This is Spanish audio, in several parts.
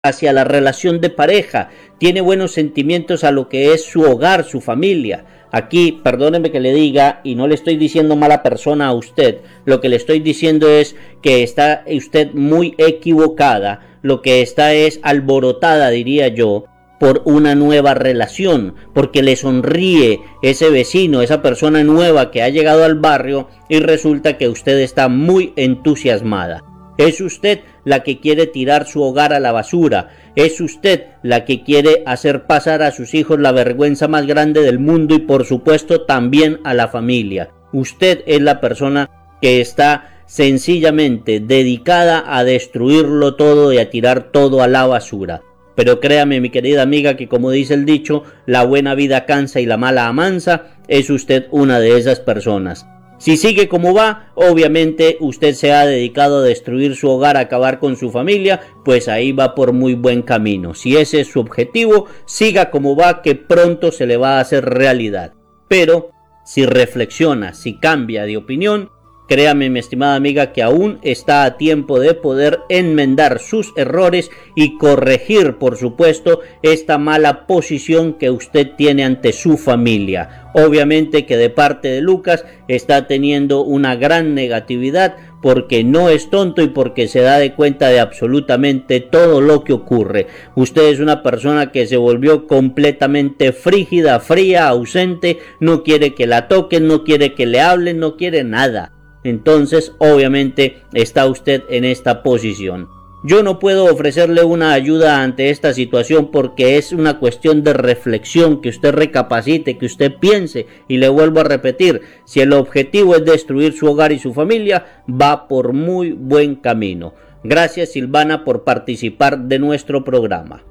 hacia la relación de pareja, tiene buenos sentimientos a lo que es su hogar, su familia. Aquí, perdóneme que le diga, y no le estoy diciendo mala persona a usted, lo que le estoy diciendo es que está usted muy equivocada, lo que está es alborotada, diría yo, por una nueva relación, porque le sonríe ese vecino, esa persona nueva que ha llegado al barrio y resulta que usted está muy entusiasmada. Es usted la que quiere tirar su hogar a la basura, es usted la que quiere hacer pasar a sus hijos la vergüenza más grande del mundo y por supuesto también a la familia. Usted es la persona que está sencillamente dedicada a destruirlo todo y a tirar todo a la basura. Pero créame, mi querida amiga, que como dice el dicho, la buena vida cansa y la mala amansa, es usted una de esas personas. Si sigue como va, obviamente usted se ha dedicado a destruir su hogar, a acabar con su familia, pues ahí va por muy buen camino. Si ese es su objetivo, siga como va, que pronto se le va a hacer realidad. Pero si reflexiona, si cambia de opinión, créame, mi estimada amiga, que aún está a tiempo de poder enmendar sus errores y corregir, por supuesto, esta mala posición que usted tiene ante su familia. Obviamente que de parte de Lucas está teniendo una gran negatividad porque no es tonto y porque se da de cuenta de absolutamente todo lo que ocurre. Usted es una persona que se volvió completamente frígida, fría, ausente, no quiere que la toquen, no quiere que le hablen, no quiere nada. Entonces, obviamente, está usted en esta posición. Yo no puedo ofrecerle una ayuda ante esta situación porque es una cuestión de reflexión, que usted recapacite, que usted piense, y le vuelvo a repetir, si el objetivo es destruir su hogar y su familia, va por muy buen camino. Gracias, Silvana, por participar de nuestro programa.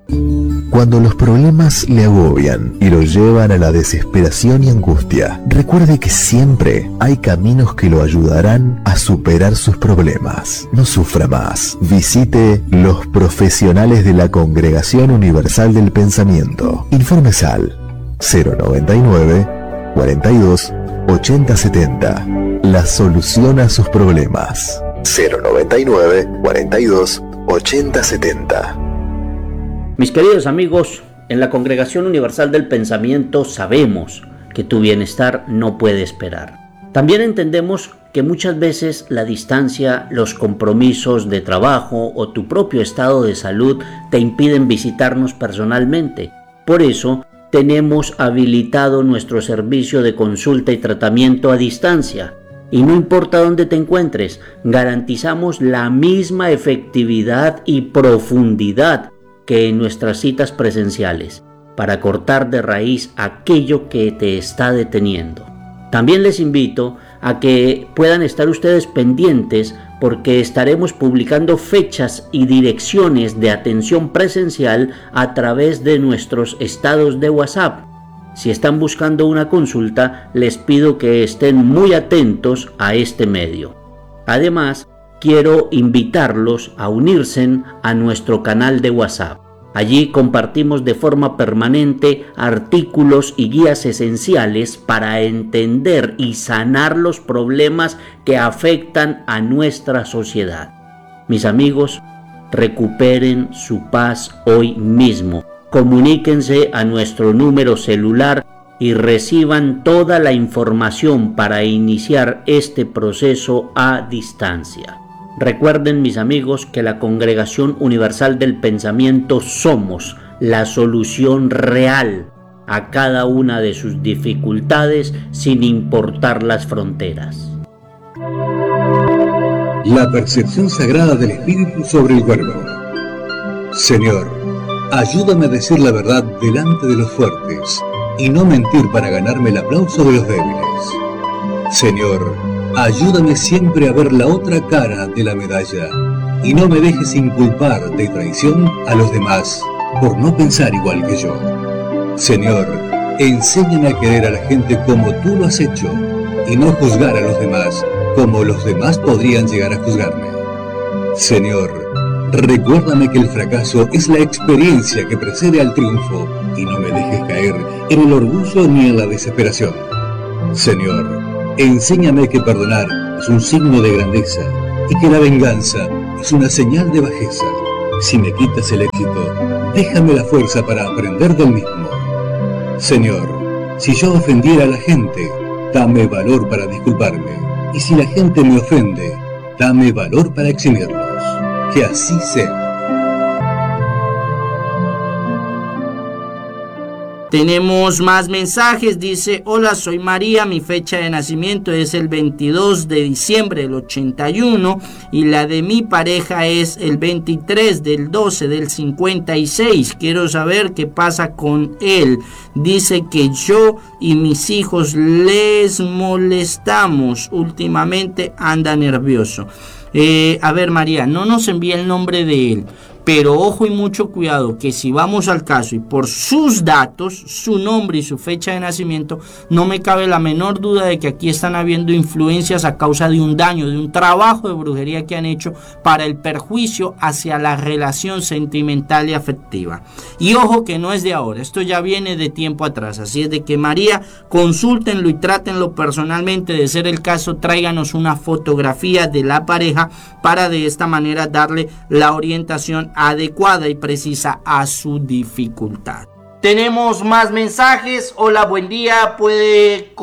Cuando los problemas le agobian y lo llevan a la desesperación y angustia, recuerde que siempre hay caminos que lo ayudarán a superar sus problemas. No sufra más. Visite los profesionales de la Congregación Universal del Pensamiento. Informes al 099 42 80 70. La solución a sus problemas. 099 42 80 70. Mis queridos amigos, en la Congregación Universal del Pensamiento sabemos que tu bienestar no puede esperar. También entendemos que muchas veces la distancia, los compromisos de trabajo o tu propio estado de salud te impiden visitarnos personalmente. Por eso, tenemos habilitado nuestro servicio de consulta y tratamiento a distancia. Y no importa dónde te encuentres, garantizamos la misma efectividad y profundidad que en nuestras citas presenciales, para cortar de raíz aquello que te está deteniendo. También les invito a que puedan estar ustedes pendientes porque estaremos publicando fechas y direcciones de atención presencial a través de nuestros estados de WhatsApp. Si están buscando una consulta, les pido que estén muy atentos a este medio. Además, quiero invitarlos a unirse a nuestro canal de WhatsApp. Allí compartimos de forma permanente artículos y guías esenciales para entender y sanar los problemas que afectan a nuestra sociedad. Mis amigos, recuperen su paz hoy mismo. Comuníquense a nuestro número celular y reciban toda la información para iniciar este proceso a distancia. Recuerden, mis amigos, que la Congregación Universal del Pensamiento somos la solución real a cada una de sus dificultades sin importar las fronteras. La percepción sagrada del espíritu sobre el cuerpo. Señor, ayúdame a decir la verdad delante de los fuertes y no mentir para ganarme el aplauso de los débiles. Señor, ayúdame siempre a ver la otra cara de la medalla y no me dejes inculpar de traición a los demás por no pensar igual que yo. Señor, enséñame a querer a la gente como tú lo has hecho y no juzgar a los demás como los demás podrían llegar a juzgarme. Señor, recuérdame que el fracaso es la experiencia que precede al triunfo y no me dejes caer en el orgullo ni en la desesperación. Señor, enséñame que perdonar es un signo de grandeza y que la venganza es una señal de bajeza. Si me quitas el éxito, déjame la fuerza para aprender del mismo. Señor, si yo ofendiera a la gente, dame valor para disculparme. Y si la gente me ofende, dame valor para eximirlos. Que así sea. Tenemos más mensajes. Dice: hola, soy María, mi fecha de nacimiento es el 22 de diciembre del 81 y la de mi pareja es el 23 del 12 del 56. Quiero saber qué pasa con él. Dice que yo y mis hijos les molestamos. Últimamente anda nervioso. A ver, María, no nos envía el nombre de él, pero ojo y mucho cuidado, que si vamos al caso y por sus datos, su nombre y su fecha de nacimiento, no me cabe la menor duda de que aquí están habiendo influencias a causa de un daño, de un trabajo de brujería que han hecho para el perjuicio hacia la relación sentimental y afectiva. Y ojo que no es de ahora, esto ya viene de tiempo atrás, así es de que, María, consúltenlo y trátenlo personalmente. De ser el caso, tráiganos una fotografía de la pareja para de esta manera darle la orientación adecuada y precisa a su dificultad. Tenemos más mensajes. Hola, buen día. Puede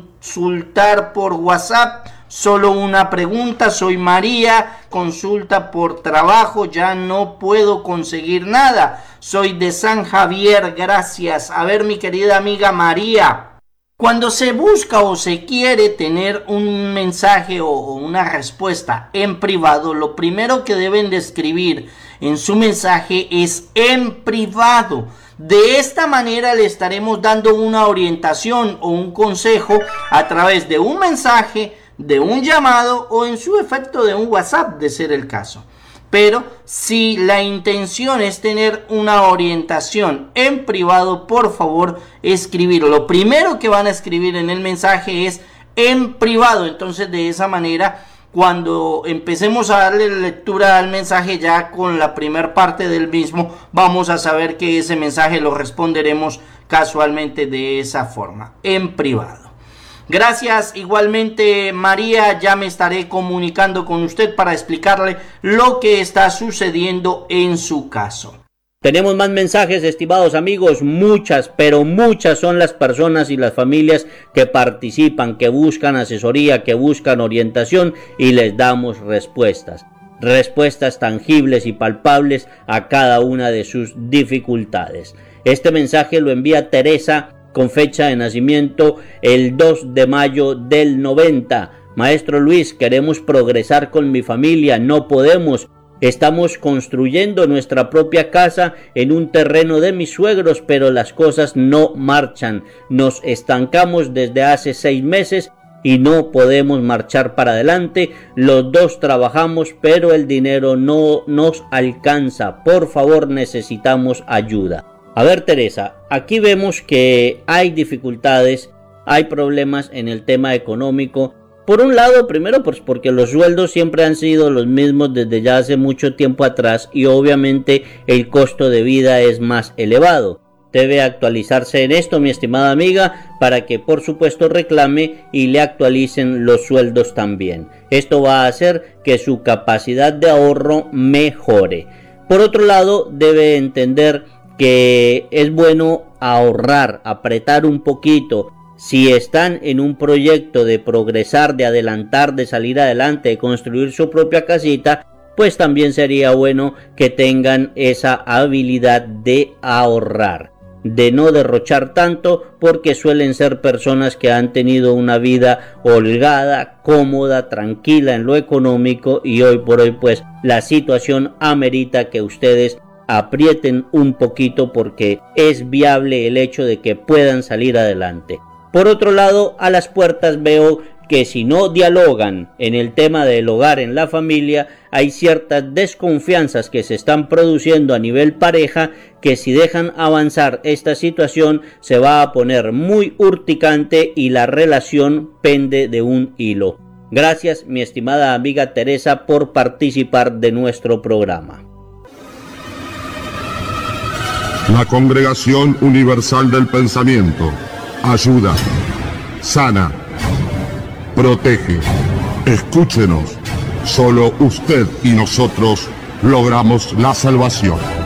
consultar por WhatsApp. Solo una pregunta. Soy María. Consulta por trabajo. Ya no puedo conseguir nada. Soy de San Javier. Gracias. A ver, mi querida amiga María. Cuando se busca o se quiere tener un mensaje o una respuesta en privado, lo primero que deben de escribir en su mensaje es en privado. De esta manera le estaremos dando una orientación o un consejo a través de un mensaje, de un llamado o en su efecto de un WhatsApp, de ser el caso. Pero si la intención es tener una orientación en privado, por favor, escribir. Lo primero que van a escribir en el mensaje es en privado. Entonces, de esa manera, cuando empecemos a darle lectura al mensaje, ya con la primera parte del mismo, vamos a saber que ese mensaje lo responderemos casualmente de esa forma, en privado. Gracias, igualmente María, ya me estaré comunicando con usted para explicarle lo que está sucediendo en su caso. Tenemos más mensajes, estimados amigos, muchas, pero muchas son las personas y las familias que participan, que buscan asesoría, que buscan orientación y les damos respuestas tangibles y palpables a cada una de sus dificultades. Este mensaje lo envía Teresa, con fecha de nacimiento el 2 de mayo del 90. Maestro Luis, queremos progresar con mi familia, no podemos. Estamos construyendo nuestra propia casa en un terreno de mis suegros, pero las cosas no marchan. Nos estancamos desde hace 6 meses y no podemos marchar para adelante. Los dos trabajamos, pero el dinero no nos alcanza. Por favor, necesitamos ayuda. A ver, Teresa, aquí vemos que hay dificultades, hay problemas en el tema económico. Por un lado, primero pues porque los sueldos siempre han sido los mismos desde ya hace mucho tiempo atrás y obviamente el costo de vida es más elevado. Debe actualizarse en esto, mi estimada amiga, para que por supuesto reclame y le actualicen los sueldos también. Esto va a hacer que su capacidad de ahorro mejore. Por otro lado, debe entender que es bueno ahorrar, apretar un poquito. Si están en un proyecto de progresar, de adelantar, de salir adelante, de construir su propia casita, pues también sería bueno que tengan esa habilidad de ahorrar, de no derrochar tanto, porque suelen ser personas que han tenido una vida holgada, cómoda, tranquila en lo económico y hoy por hoy pues la situación amerita que ustedes aprieten un poquito porque es viable el hecho de que puedan salir adelante. Por otro lado, a las puertas veo que si no dialogan en el tema del hogar, en la familia, hay ciertas desconfianzas que se están produciendo a nivel pareja, que si dejan avanzar esta situación se va a poner muy urticante y la relación pende de un hilo. Gracias, mi estimada amiga Teresa, por participar de nuestro programa. La Congregación Universal del Pensamiento ayuda, sana, protege. Escúchenos, solo usted y nosotros logramos la salvación.